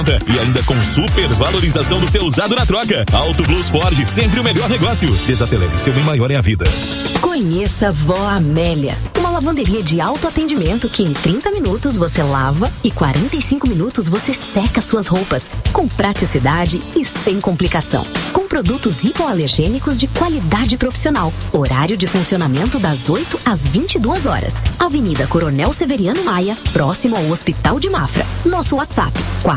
E ainda com super valorização do seu usado na troca. Auto Plus Ford, sempre o melhor negócio. Desacelere, seu bem maior é a vida. Conheça Vó Amélia, uma lavanderia de autoatendimento que em 30 minutos você lava e 45 minutos você seca suas roupas, com praticidade e sem complicação. Com produtos hipoalergênicos de qualidade profissional. Horário de funcionamento das 8 às 22 horas. Avenida Coronel Severiano Maia, próximo ao Hospital de Mafra. Nosso WhatsApp,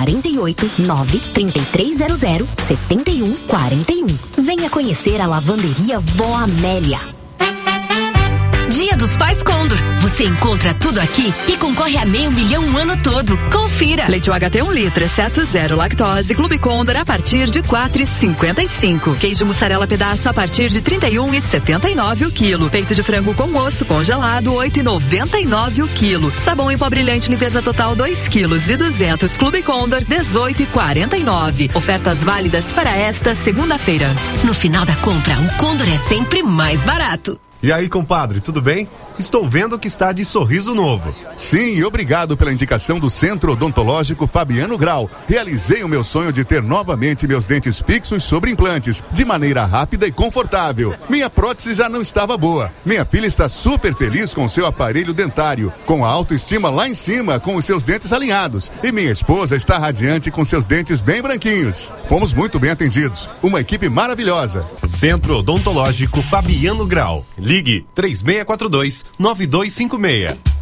489-3300-7141. Venha conhecer a lavanderia Vó Amélia. Dia dos Pais Condor. Você encontra tudo aqui e concorre a R$500 mil o ano todo. Confira. Leite UHT 1 litro, exceto zero lactose, Clube Condor a partir de R$4,55. Queijo mussarela pedaço a partir de R$31,79 o quilo. Peito de frango com osso congelado, R$8,99 o quilo. Sabão em pó brilhante limpeza total 2,2 kg. Clube Condor, R$18,49. Ofertas válidas para esta segunda-feira. No final da compra, o Condor é sempre mais barato. E aí, compadre, tudo bem? Estou vendo que está de sorriso novo. Sim, obrigado pela indicação do Centro Odontológico Fabiano Grau. Realizei o meu sonho de ter novamente meus dentes fixos sobre implantes, de maneira rápida e confortável. Minha prótese já não estava boa. Minha filha está super feliz com seu aparelho dentário, com a autoestima lá em cima, com os seus dentes alinhados. E minha esposa está radiante com seus dentes bem branquinhos. Fomos muito bem atendidos. Uma equipe maravilhosa. Centro Odontológico Fabiano Grau. Ligue 3642-9256.